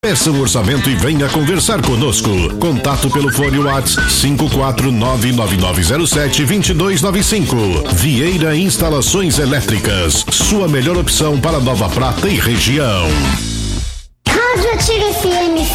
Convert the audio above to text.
Peça um orçamento e venha conversar conosco. Contato pelo fone WhatsApp 54999072295. Vieira Instalações Elétricas, sua melhor opção para Nova Prata e região. Rádio Ativa FM